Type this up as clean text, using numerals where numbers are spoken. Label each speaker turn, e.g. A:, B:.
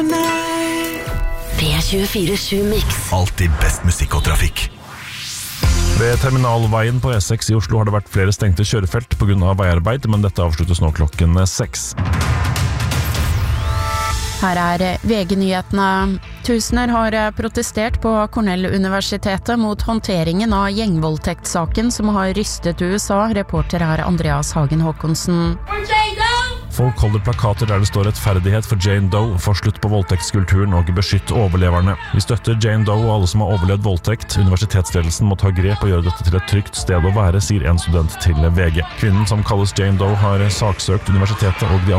A: P24/7 Mix.
B: Alltid best musikk og trafikk. Ved Terminalveien på E6 i Oslo har det vært flere stengte kjørefelt på grunn av veiarbeid, men dette avsluttes nå klokken 6.
C: Her er VG-nyhetene. Tusener har protestert på Cornell-universitetet mot håndteringen av gjengvoldtektssaken som har rystet USA. Reporter her Andreas Hagen Håkonsen. Folk holder plakater der det står rettferdighet for Jane Doe, for slutt på voldtektskulturen og beskytt overleverne. Vi støtter Jane Doe og alle som har overlevd voldtekt. Universitetsledelsen må ta grep og gjøre dette til et trygt sted å være, sier en student til VG. Kvinnen som kalles Jane Doe har saksøkt universitetet og de